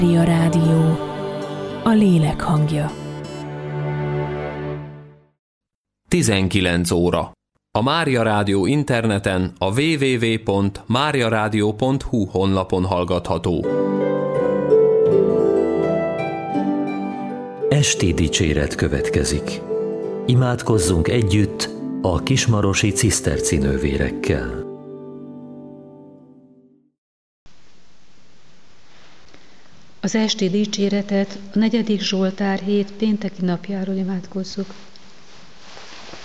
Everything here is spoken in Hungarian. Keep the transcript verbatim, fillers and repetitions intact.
Mária Rádió, a lélek hangja. tizenkilenc óra. A Mária Rádió interneten a double-u double-u double-u pont mária rádió pont hu honlapon hallgatható. Esti dicséret következik. Imádkozzunk együtt a kismarosi cisztercinővérekkel. Az esti dicséretet a negyedik Zsoltár hét pénteki napjáról imádkozzuk.